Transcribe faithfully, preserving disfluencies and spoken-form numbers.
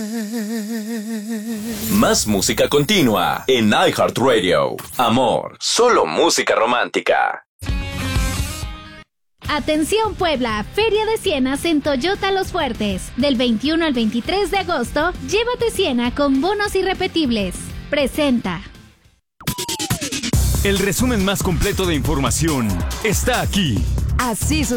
Más música continua en iHeartRadio. Amor, solo música romántica. Atención Puebla, Feria de Sienas en Toyota Los Fuertes. Del veintiuno al veintitrés de agosto, llévate Siena con bonos irrepetibles. Presenta. El resumen más completo de información está aquí. Así sucede.